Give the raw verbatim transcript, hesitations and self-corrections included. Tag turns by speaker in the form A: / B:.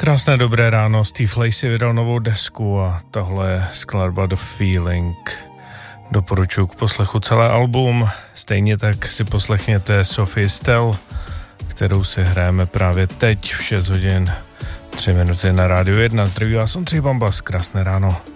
A: Krásné dobré ráno, Steve Lacy vydal novou desku a tohle je skladba The Feeling. Doporučuji k poslechu celé album, stejně tak si poslechněte Sophie Stell, kterou si hrajeme právě teď v šest hodin tři minuty na Rádiu jedna. Zdraví vás Ondřej Bambas, krásné ráno.